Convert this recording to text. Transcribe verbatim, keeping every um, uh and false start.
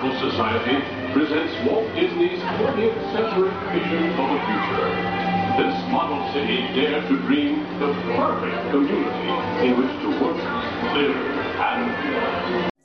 Historical Society presents Walt Disney's twentieth century vision of the future. This model city dared to dream the perfect community in which to work, live, and